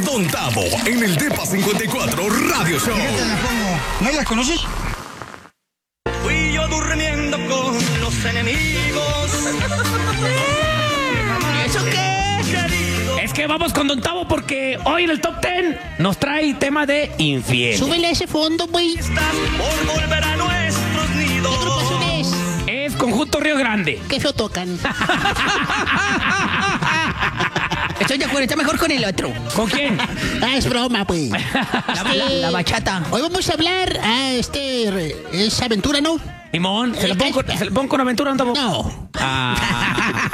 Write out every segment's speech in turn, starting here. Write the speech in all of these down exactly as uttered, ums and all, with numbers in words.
Don Tavo en el Depa cincuenta y cuatro Radio Show. ¿No las conoces? Fui yo durmiendo con los enemigos. ¿Eso qué? Querido. Es que vamos con Don Tavo porque hoy en el Top Ten nos trae tema de infiel. Súbele ese fondo, güey. Estás por volver a nuestros nidos. ¿Qué agrupación es? Es Conjunto Río Grande. ¿Qué feo tocan? Estoy de acuerdo, está mejor con el otro. ¿Con quién? Ah, es broma, güey. La, la- la bachata. Hoy vamos a hablar, ah, este, es aventura, ¿no? Limón, ¿se lo pongo con, se lo pongo con aventura, Don Tavo? No. Ah.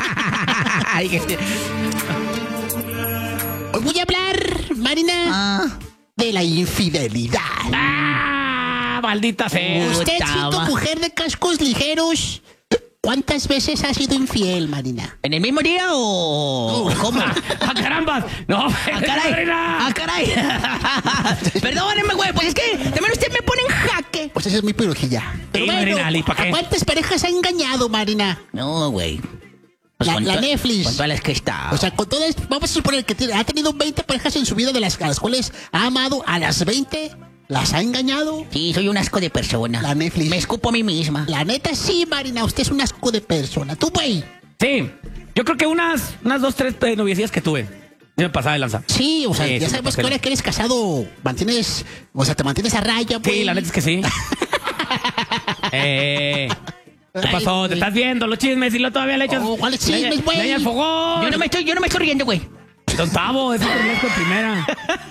Hoy voy a hablar, Marina, Ah, de la infidelidad. Ah, maldita sea. Usted, puta siendo ma- mujer de cascos ligeros, ¿cuántas veces ha sido infiel, Marina? ¿en el mismo día o cómo? ¡Ah, carambas! ¡No! ¡Ah, caray! ¡Ah, caray! Perdóneme, güey, pues es que también usted me pone en jaque. Pues esa es muy pirujilla. Pero Sí, bueno, Marina, ¿y pa' qué? ¿a cuántas parejas ha engañado, Marina? No, güey. Pues La- con la to- Netflix. Con todas las que está. O sea, con todas, vamos a suponer que tiene- ha tenido veinte parejas en su vida, de las, a las cuales ha amado, a las veinte las ha engañado. Sí, soy un asco de persona. La Netflix. Me escupo a mí misma. La neta, sí, Marina, usted es un asco de persona. Tú, güey. Sí, yo creo que unas, unas dos, tres eh, noviecillas que tuve. Yo me pasaba de lanza. Sí, o sea, Sí, ya sí, sabemos sí. que ahora que eres casado, mantienes, o sea, te mantienes a raya, güey. Sí, la neta es que sí. eh, ¿Qué Ay, pasó? güey. ¿Te estás viendo los chismes y lo todavía le echas? Oh, ¿cuáles chismes, leña- güey? leña al fogón. Yo no me estoy, yo no me estoy riendo, güey. Don Tavo, es un burlesco de primera.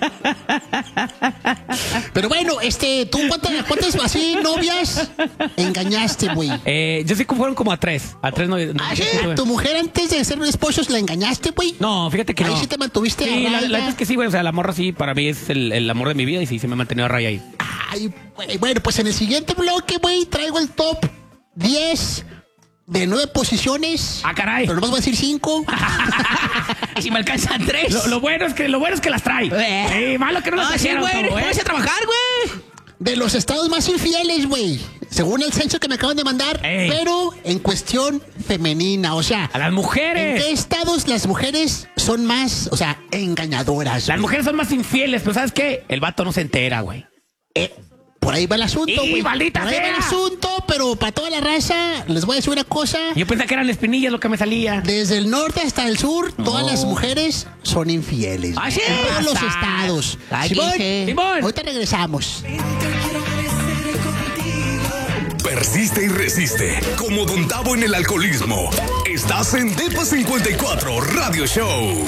Pero bueno, este, ¿tú cuántas, cuántas así novias engañaste, güey? Eh, yo sí que fueron como a tres. A tres novias. ¿Ah, sí? novias que tuve. ¿A tu mujer antes de ser esposos la engañaste, güey? No, fíjate que Ahí no. sí te mantuviste Sí, a la, raya. la neta es que sí, güey. O sea, la morra sí, para mí es el, el amor de mi vida y sí, se me ha mantenido a raya ahí. Ay, güey, bueno, pues en el siguiente bloque, güey, traigo el top diez de nueve posiciones. Ah, caray. Pero nomás voy a decir cinco. Y si me alcanzan tres. Lo, lo bueno es que lo bueno es que las trae. Eh. Sí, malo que no las Ah, sí, trajera, güey. Don Tavo, ¿eh? Póngase a trabajar, güey. De los estados más infieles, güey. Según el censo que me acaban de mandar. Ey. Pero en cuestión femenina. O sea, A las ¿en mujeres. qué estados las mujeres son más, o sea, engañadoras? Las güey? mujeres son más infieles, pero ¿sabes qué? El vato no se entera, güey. Eh, por ahí va el asunto, ¡Y, güey. maldita Por ahí va el sea! asunto, pero para toda la raza, les voy a decir una cosa. Yo pensé que eran espinillas lo que me salía. Desde el norte hasta el sur, todas las mujeres son infieles. Ah, güey. sí. En todos los Hasta- estados. Ay, Simón, dije. Simón. ahorita regresamos. Persiste y resiste. Como Don Tavo en el alcoholismo. Estás en Depa cincuenta y cuatro Radio Show.